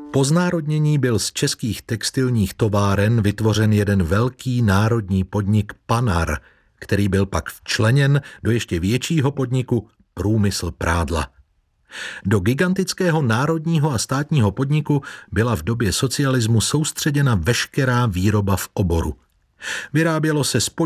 Po znárodnění byl z českých textilních továren vytvořen jeden velký národní podnik Panar, který byl pak včleněn do ještě většího podniku Průmysl prádla. Do gigantického národního a státního podniku byla v době socialismu soustředěna veškerá výroba v oboru. Vyrábělo se